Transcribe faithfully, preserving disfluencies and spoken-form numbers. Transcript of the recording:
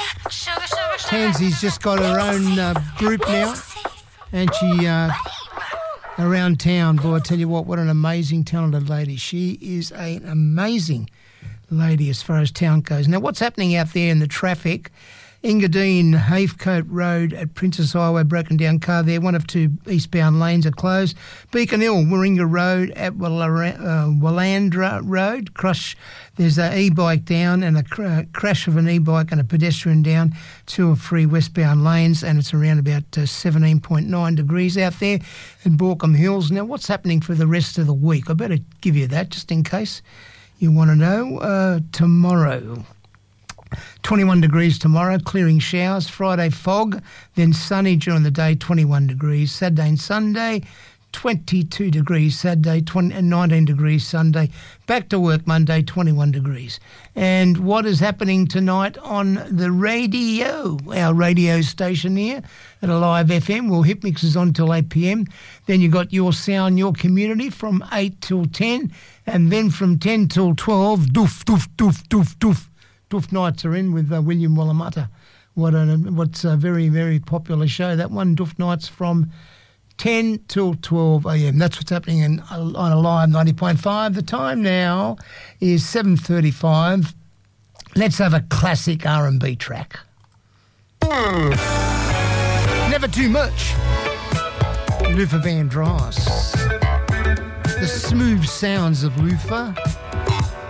Tansy's just got her own uh, group now, and she uh, around town. Boy, I tell you what, what an amazing, talented lady. She is an amazing lady as far as town goes. Now, what's happening out there in the traffic? Engadine, Heathcote Road at Princess Highway, broken down car there. One of two eastbound lanes are closed. Beacon Hill, Warringah Road at Willandra Road. Crush, there's an e-bike down and a cr- crash of an e-bike and a pedestrian down. Two or three westbound lanes, and it's around about uh, seventeen point nine degrees out there in Borkham Hills. Now, what's happening for the rest of the week? I better give you that just in case you want to know. Uh, tomorrow, twenty-one degrees tomorrow, clearing showers. Friday, fog, then sunny during the day, twenty-one degrees. Saturday and Sunday, twenty-two degrees. Saturday, twenty, and nineteen degrees Sunday. Back to work Monday, twenty-one degrees. And what is happening tonight on the radio? Our radio station here at Alive F M. Well, Hit Mix is on till eight p.m. Then you got Your Sound, Your Community from eight till ten. And then from ten till twelve, doof, doof, doof, doof, doof. Doof Nights are in with uh, William Wallamutta. What a what's a very, very popular show. That one, Doof Nights, from ten till twelve a.m. That's what's happening in, on Alive ninety point five. The time now is seven thirty-five. Let's have a classic R and B track. Never Too Much. Luther Vandross. The smooth sounds of Luther.